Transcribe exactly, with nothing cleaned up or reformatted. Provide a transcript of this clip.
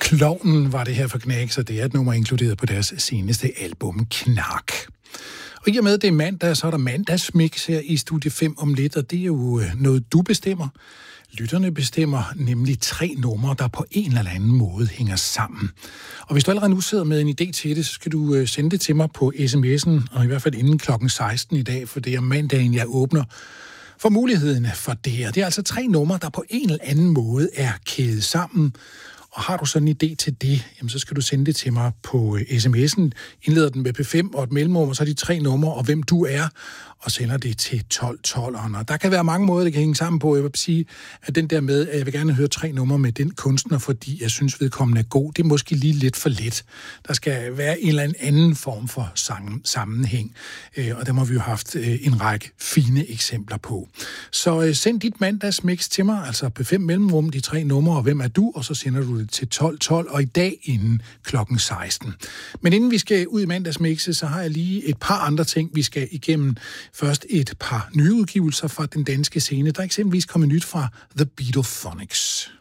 Klovnen var det her for Knack, og det er et nummer inkluderet på deres seneste album, Knark. Og i og med, at det er mandag, så er der mandagsmix her i Studie fem om lidt, og det er jo noget, du bestemmer. Lytterne bestemmer nemlig tre numre, der på en eller anden måde hænger sammen. Og hvis du allerede nu sidder med en idé til det, så skal du sende det til mig på sms'en, og i hvert fald inden klokken seksten i dag, for det er mandagen, jeg åbner for muligheden for det her. Det er altså tre numre, der på en eller anden måde er kædet sammen. Og har du sådan en idé til det, jamen så skal du sende det til mig på sms'en. Indleder den med P fem og et mellemrum, og så er de tre numre, og hvem du er, og sender det til tolv tolv. Og der kan være mange måder, det kan hænge sammen på. Jeg vil sige, at den der med, at jeg vil gerne høre tre numre med den kunstner, fordi jeg synes, vedkommende er god, det er måske lige lidt for let. Der skal være en eller anden form for sammenhæng, og der må vi jo haft en række fine eksempler på. Så send dit mandagsmix til mig, altså P fem mellemrum, de tre numre, og hvem er du, og så sender du det til tolv tolv, og i dag inden klokken seksten. Men inden vi skal ud i mandagsmixet, så har jeg lige et par andre ting, vi skal igennem. Først et par nye udgivelser fra den danske scene. Der er eksempelvis kommet nyt fra The Beatophonics.